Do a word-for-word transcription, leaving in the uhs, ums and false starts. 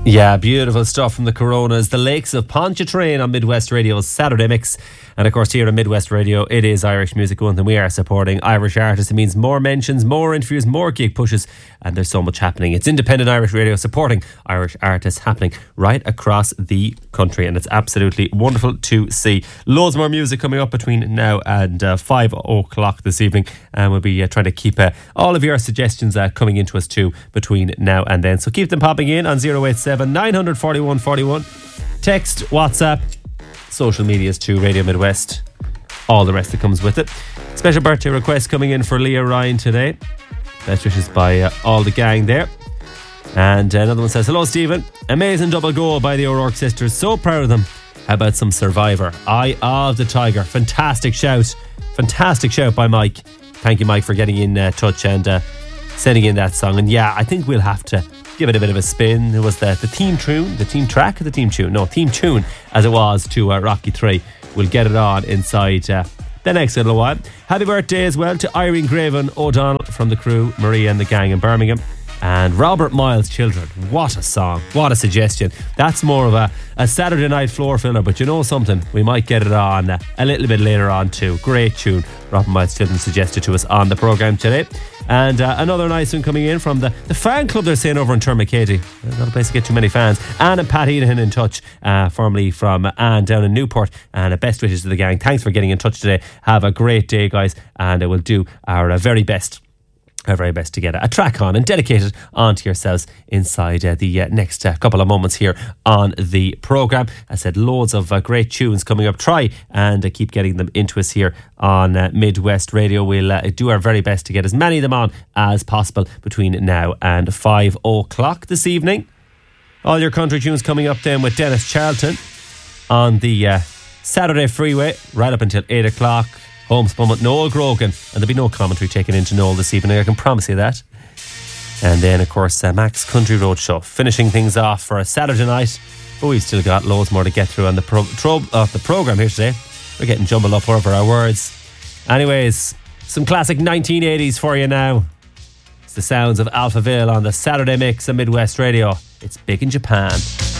Yeah, beautiful stuff from the Coronas. The Lakes of Pontchartrain on Midwest Radio's Saturday Mix. And of course here on Midwest Radio, it is Irish Music Month and we are supporting Irish artists. It means more mentions, more interviews, more gig pushes, and there's so much happening. It's independent Irish radio supporting Irish artists happening right across the country, and it's absolutely wonderful to see. Loads more music coming up between now and uh, five o'clock this evening, and we'll be uh, trying to keep uh, all of your suggestions uh, coming into us too between now and then. So keep them popping in on zero eight seven nine four one four one. Text, WhatsApp, social medias to Radio Midwest, all the rest that comes with it. Special birthday request coming in for Leah Ryan today. Best wishes by uh, all the gang there. And another one says, hello Stephen, amazing double goal by the O'Rourke sisters, so proud of them. How about some Survivor? Eye of the Tiger. Fantastic shout, fantastic shout by Mike. Thank you, Mike, for getting in uh, touch and uh, sending in that song. And yeah, I think we'll have to give it a bit of a spin. It was the, the theme tune, the team track or the team tune? No, theme tune as it was to uh, Rocky three. We'll get it on inside uh, the next little while. Happy birthday as well to Irene Graven O'Donnell from the crew, Maria and the gang in Birmingham. And Robert Miles' Children. What a song. What a suggestion. That's more of a, a Saturday night floor filler, but you know something? We might get it on uh, a little bit later on too. Great tune. Robert Miles' Children suggested to us on the programme today. And uh, another nice one coming in from the, the fan club they're saying over in Termacady. Not a place to get too many fans. Anne and Pat Enahan in touch, uh, formerly from Anne down in Newport. And uh, best wishes to the gang. Thanks for getting in touch today. Have a great day, guys. And uh, we'll do our uh, very best. Our very best to get a track on and dedicate it onto yourselves inside uh, the uh, next uh, couple of moments here on the programme. I said loads of uh, great tunes coming up. Try and uh, keep getting them into us here on uh, Midwest Radio. We'll uh, do our very best to get as many of them on as possible between now and five o'clock this evening. All your country tunes coming up then with Dennis Charlton on the uh, Saturday Freeway right up until eight o'clock. Homespun with Noel Grogan, and there'll be no commentary taken into Noel this evening, I can promise you that. And then of course uh, Max Country Road Show finishing things off for a Saturday night, but we've still got loads more to get through on the, pro- tro- uh, the programme here today. We're getting jumbled up over our words. Anyways, some classic nineteen eighties for you now. It's the sounds of Alphaville on the Saturday Mix of Midwest Radio. It's big in Japan.